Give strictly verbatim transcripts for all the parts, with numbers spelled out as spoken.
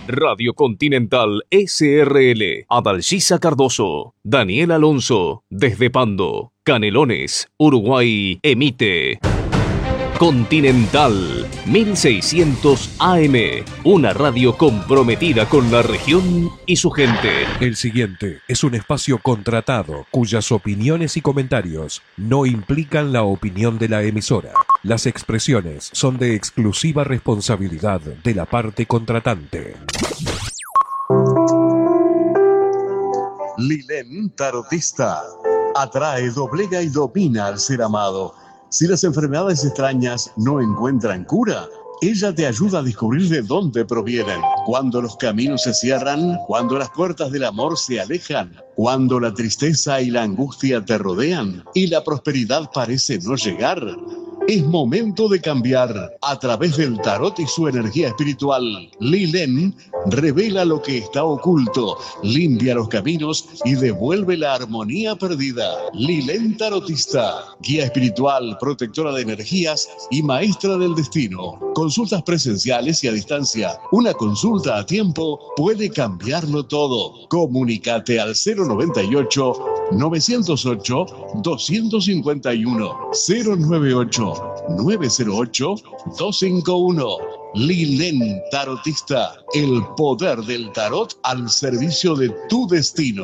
Radio Continental S R L, Adalgisa Cardoso, Daniel Alonso, desde Pando, Canelones, Uruguay, emite Continental mil seiscientos A M, una radio comprometida con la región y su gente. El siguiente es un espacio contratado cuyas opiniones y comentarios no implican la opinión de la emisora. Las expresiones son de exclusiva responsabilidad de la parte contratante. Lilén Tarotista atrae, doblega y domina al ser amado. Si las enfermedades extrañas no encuentran cura, ella te ayuda a descubrir de dónde provienen. Cuando los caminos se cierran, cuando las puertas del amor se alejan, cuando la tristeza y la angustia te rodean y la prosperidad parece no llegar, es momento de cambiar. A través del tarot y su energía espiritual, Lilén revela lo que está oculto, limpia los caminos y devuelve la armonía perdida. Lilén Tarotista, guía espiritual, protectora de energías y maestra del destino. Consultas presenciales y a distancia. Una consulta a tiempo puede cambiarlo todo. Comunícate al cero noventa y ocho, novecientos ocho, doscientos cincuenta y uno, cero noventa y ocho, nueve cero ocho, doscientos cincuenta y uno. Lilén Tarotista, el poder del tarot al servicio de tu destino.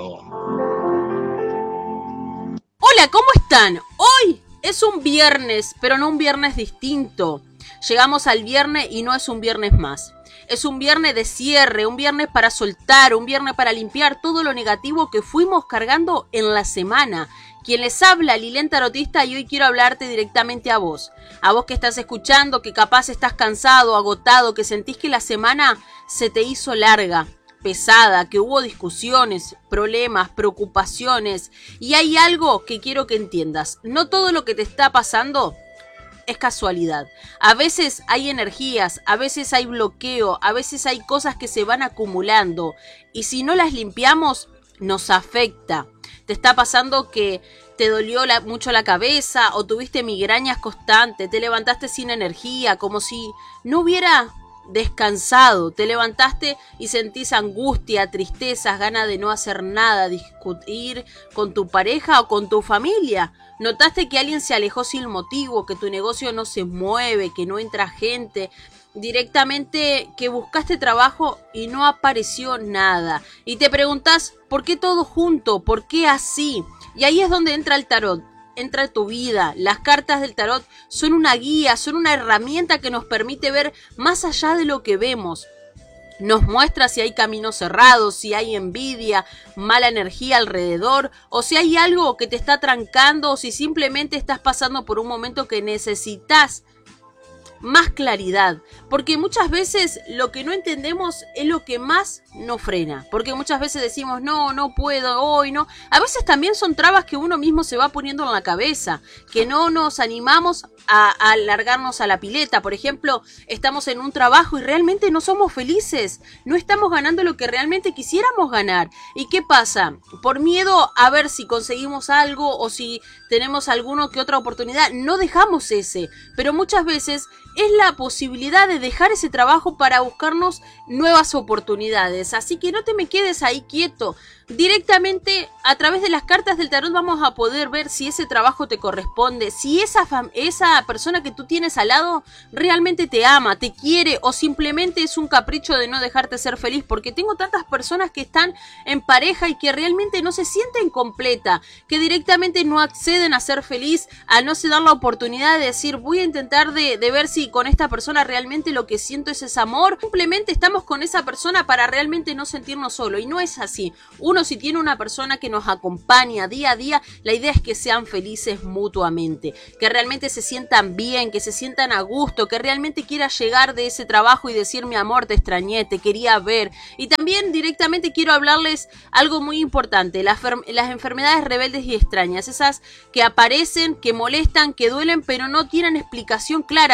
Hola, ¿cómo están? Hoy es un viernes, pero no un viernes distinto. Llegamos al viernes y no es un viernes más. Es un viernes de cierre, un viernes para soltar, un viernes para limpiar todo lo negativo que fuimos cargando en la semana. Quien les habla, Lilén Tarotista, y hoy quiero hablarte directamente a vos. A vos que estás escuchando, que capaz estás cansado, agotado, que sentís que la semana se te hizo larga, pesada, que hubo discusiones, problemas, preocupaciones. Y hay algo que quiero que entiendas. No todo lo que te está pasando es casualidad. A veces hay energías, a veces hay bloqueo, a veces hay cosas que se van acumulando. Y si no las limpiamos, nos afecta. Te está pasando que te dolió la, mucho la cabeza o tuviste migrañas constantes, te levantaste sin energía, como si no hubiera descansado, te levantaste y sentís angustia, tristezas, ganas de no hacer nada, discutir con tu pareja o con tu familia. Notaste que alguien se alejó sin motivo, que tu negocio no se mueve, que no entra gente. Directamente que buscaste trabajo y no apareció nada. Y te preguntas, ¿por qué todo junto? ¿Por qué así? Y ahí es donde entra el tarot, entra tu vida. Las cartas del tarot son una guía, son una herramienta que nos permite ver más allá de lo que vemos. Nos muestra si hay caminos cerrados, si hay envidia, mala energía alrededor, o si hay algo que te está trancando, o si simplemente estás pasando por un momento que necesitas más claridad, porque muchas veces lo que no entendemos es lo que más nos frena, porque muchas veces decimos no, no puedo, hoy no, a veces también son trabas que uno mismo se va poniendo en la cabeza, que no nos animamos a, a largarnos a la pileta. Por ejemplo, estamos en un trabajo y realmente no somos felices, no estamos ganando lo que realmente quisiéramos ganar, ¿y qué pasa? Por miedo a ver si conseguimos algo o si tenemos alguna que otra oportunidad, no dejamos ese, pero muchas veces es la posibilidad de dejar ese trabajo para buscarnos nuevas oportunidades. Así que no te me quedes ahí quieto. Directamente a través de las cartas del tarot vamos a poder ver si ese trabajo te corresponde, si esa, fam- esa persona que tú tienes al lado realmente te ama, te quiere o simplemente es un capricho de no dejarte ser feliz, porque tengo tantas personas que están en pareja y que realmente no se sienten completa, que directamente no acceden a ser feliz, a no se dan la oportunidad de decir voy a intentar de, de ver si con esta persona realmente lo que siento es ese amor, simplemente estamos con esa persona para realmente no sentirnos solos, y no es así. Uno, si tiene una persona que nos acompaña día a día, la idea es que sean felices mutuamente, que realmente se sientan bien, que se sientan a gusto, que realmente quiera llegar de ese trabajo y decir mi amor, te extrañé, te quería ver. Y también directamente quiero hablarles algo muy importante, las, las enfermedades rebeldes y extrañas, esas que aparecen, que molestan, que duelen, pero no tienen explicación clara. Muchas veces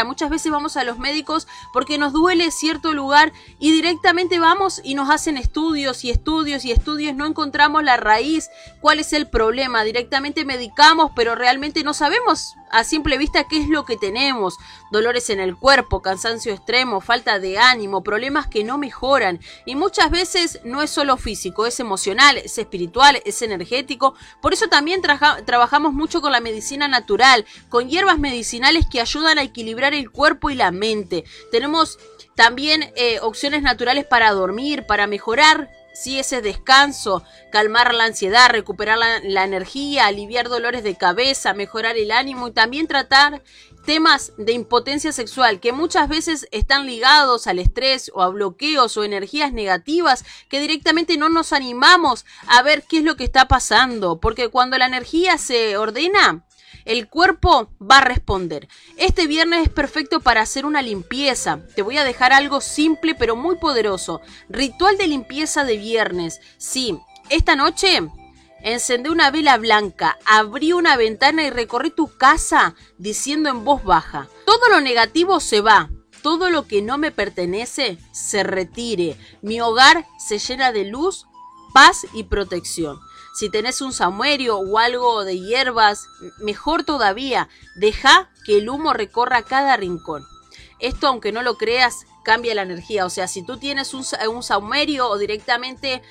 veces vamos a los médicos porque nos duele cierto lugar y directamente vamos y nos hacen estudios y estudios y estudios, no encontramos la raíz, cuál es el problema, directamente medicamos, pero realmente no sabemos a simple vista qué es lo que tenemos. Dolores en el cuerpo, cansancio extremo, falta de ánimo, problemas que no mejoran, y muchas veces no es solo físico, es emocional, es espiritual, es energético. Por eso también tra- trabajamos mucho con la medicina natural, con hierbas medicinales que ayudan a equilibrar el cuerpo y la mente. Tenemos también eh, opciones naturales para dormir, para mejorar sí, ese descanso, calmar la ansiedad, recuperar la, la energía, aliviar dolores de cabeza, mejorar el ánimo y también tratar temas de impotencia sexual que muchas veces están ligados al estrés o a bloqueos o energías negativas que directamente no nos animamos a ver qué es lo que está pasando, porque cuando la energía se ordena, el cuerpo va a responder. Este viernes es perfecto para hacer una limpieza. Te voy a dejar algo simple pero muy poderoso. Ritual de limpieza de viernes. Sí, esta noche encendé una vela blanca, abrí una ventana y recorrí tu casa diciendo en voz baja: todo lo negativo se va, todo lo que no me pertenece se retire. Mi hogar se llena de luz, paz y protección. Si tenés un saumerio o algo de hierbas, mejor todavía, deja que el humo recorra cada rincón. Esto, aunque no lo creas, cambia la energía. O sea, si tú tienes un, un saumerio o directamente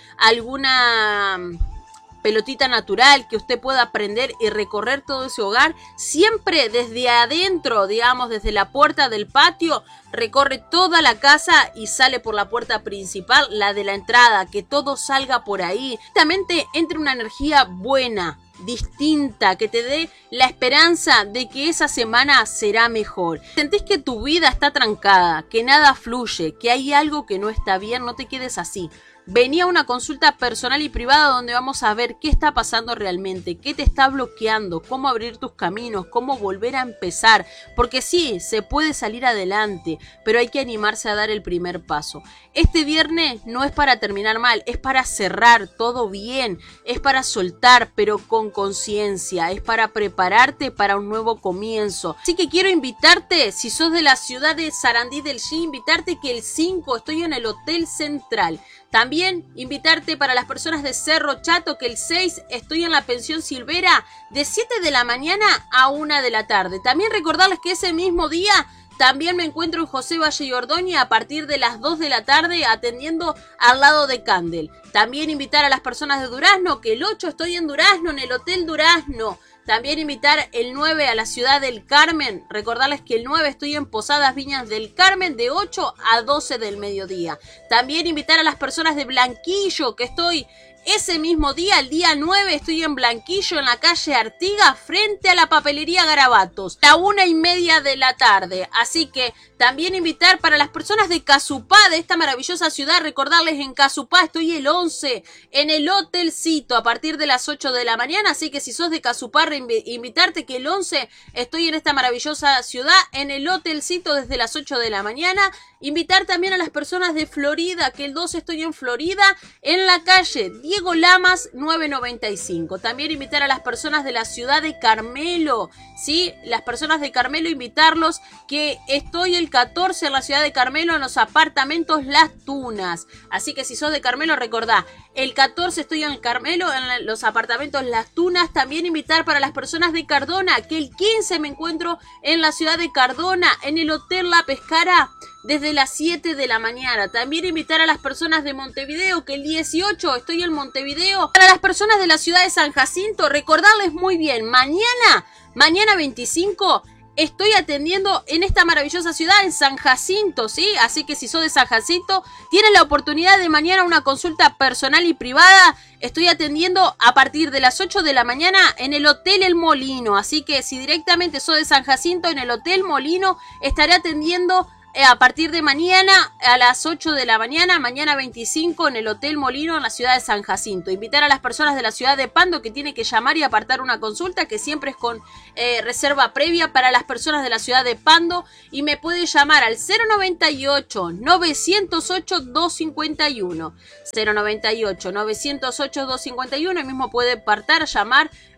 alguna pelotita natural que usted pueda prender y recorrer todo ese hogar, siempre desde adentro, digamos, desde la puerta del patio, recorre toda la casa y sale por la puerta principal, la de la entrada, que todo salga por ahí. Justamente entre una energía buena, distinta, que te dé la esperanza de que esa semana será mejor. Sentís que tu vida está trancada, que nada fluye, que hay algo que no está bien, no te quedes así. Vení a una consulta personal y privada donde vamos a ver qué está pasando realmente, qué te está bloqueando, cómo abrir tus caminos, cómo volver a empezar. Porque sí, se puede salir adelante, pero hay que animarse a dar el primer paso. Este viernes no es para terminar mal, es para cerrar todo bien, es para soltar, pero con conciencia, es para prepararte para un nuevo comienzo. Así que quiero invitarte, si sos de la ciudad de Sarandí del Chi, invitarte que el cinco estoy en el Hotel Central. También invitarte para las personas de Cerro Chato que el seis estoy en la Pensión Silvera de siete de la mañana a una de la tarde. También recordarles que ese mismo día también me encuentro en José Valle y Ordóñez a partir de las dos de la tarde atendiendo al lado de Candel. También invitar a las personas de Durazno que el ocho estoy en Durazno, en el Hotel Durazno. También invitar el nueve a la ciudad del Carmen. Recordarles que el nueve estoy en Posadas Viñas del Carmen de ocho a doce del mediodía. También invitar a las personas de Blanquillo que estoy ese mismo día, el día nueve, estoy en Blanquillo en la calle Artigas frente a la papelería Garabatos. A una y media de la tarde. Así que también invitar para las personas de Casupá, de esta maravillosa ciudad, recordarles en Casupá estoy el once en el Hotelcito a partir de las ocho de la mañana. Así que si sos de Casupá, invitarte que el once estoy en esta maravillosa ciudad en el Hotelcito desde las ocho de la mañana. Invitar también a las personas de Florida que el doce estoy en Florida en la calle Diego Lamas nueve noventa y cinco. También invitar a las personas de la ciudad de Carmelo, ¿sí? Las personas de Carmelo, invitarlos que estoy el catorce en la ciudad de Carmelo en los apartamentos Las Tunas. Así que si sos de Carmelo, recordá, el catorce estoy en Carmelo en los apartamentos Las Tunas. También invitar para las personas de Cardona que el quince me encuentro en la ciudad de Cardona en el Hotel La Pescara desde las siete de la mañana. También invitar a las personas de Montevideo que el dieciocho estoy en Montevideo. Para las personas de la ciudad de San Jacinto, recordarles muy bien, mañana, mañana veinticinco, estoy atendiendo en esta maravillosa ciudad en San Jacinto, ¿sí? Así que si sos de San Jacinto, tienes la oportunidad de mañana una consulta personal y privada. Estoy atendiendo a partir de las ocho de la mañana en el Hotel El Molino. Así que si directamente sos de San Jacinto, en el Hotel Molino estaré atendiendo a partir de mañana a las ocho de la mañana, mañana veinticinco en el Hotel Molino en la ciudad de San Jacinto. Invitar a las personas de la ciudad de Pando que tienen que llamar y apartar una consulta que siempre es con eh, reserva previa para las personas de la ciudad de Pando, y me puede llamar al cero noventa y ocho, novecientos ocho, doscientos cincuenta y uno cero noventa y ocho, novecientos ocho, doscientos cincuenta y uno y mismo puede apartar, llamar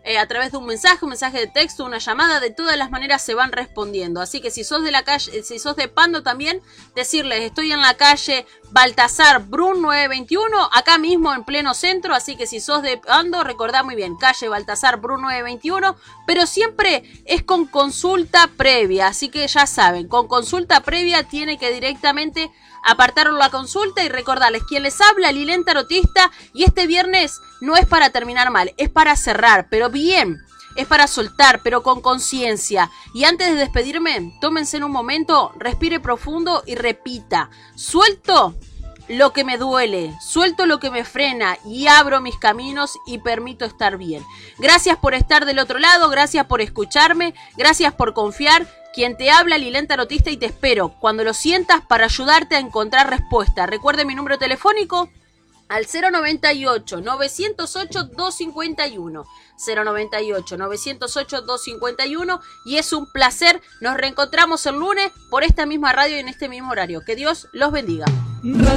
eh, a través de un mensaje, un mensaje de texto, una llamada, de todas las maneras se van respondiendo. Así que si sos de la calle, si sos de Pando también, decirles, estoy en la calle Baltasar Brun nueve veintiuno, acá mismo en pleno centro, así que si sos de Pando, recordá muy bien, calle Baltasar Brun nueve veintiuno, pero siempre es con consulta previa, así que ya saben, con consulta previa tiene que directamente apartar la consulta y recordarles quién les habla, Lilén Tarotista, y este viernes no es para terminar mal, es para cerrar, pero bien, es para soltar, pero con conciencia. Y antes de despedirme, tómense en un momento, respire profundo y repita, suelto lo que me duele, suelto lo que me frena y abro mis caminos y permito estar bien. Gracias por estar del otro lado, gracias por escucharme, gracias por confiar. Quien te habla, Lilén Tarotista, y te espero cuando lo sientas para ayudarte a encontrar respuesta. Recuerde mi número telefónico al cero noventa y ocho, novecientos ocho, doscientos cincuenta y uno. cero noventa y ocho, novecientos ocho, doscientos cincuenta y uno. Y es un placer. Nos reencontramos el lunes por esta misma radio y en este mismo horario. Que Dios los bendiga.